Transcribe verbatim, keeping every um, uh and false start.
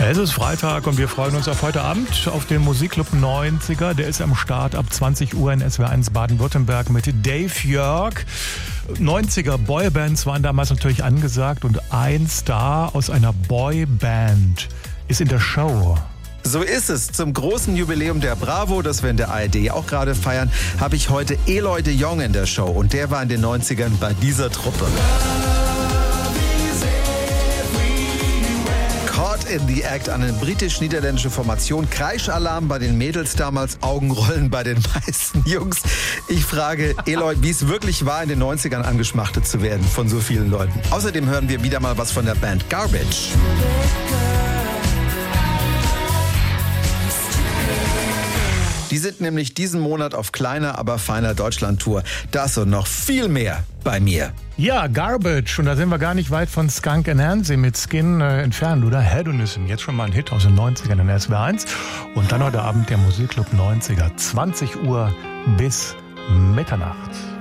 Es ist Freitag und wir freuen uns auf heute Abend auf den Musikclub neunziger. Der ist am Start ab zwanzig Uhr in S W R eins Baden-Württemberg mit Dave Jörg. neunziger Boybands waren damals natürlich angesagt und ein Star aus einer Boyband ist in der Show. So ist es. Zum großen Jubiläum der Bravo, das wir in der A R D auch gerade feiern, habe ich heute Eloy de Jong in der Show. Und der war in den neunzigern bei dieser Truppe. Caught in the Act, eine britisch-niederländische Formation. Kreischalarm bei den Mädels damals, Augenrollen bei den meisten Jungs. Ich frage Eloy, wie es wirklich war, in den neunzigern angeschmachtet zu werden von so vielen Leuten. Außerdem hören wir wieder mal was von der Band Garbage. Die sind nämlich diesen Monat auf kleiner, aber feiner Deutschland-Tour. Das und noch viel mehr bei mir. Ja, Garbage. Und da sind wir gar nicht weit von Skunk Anansie mit Skin äh, entfernt, oder? Hedonism. Jetzt schon mal ein Hit aus den neunzigern in S W R eins. Und dann heute Abend der Musikclub neunziger. zwanzig Uhr bis Mitternacht.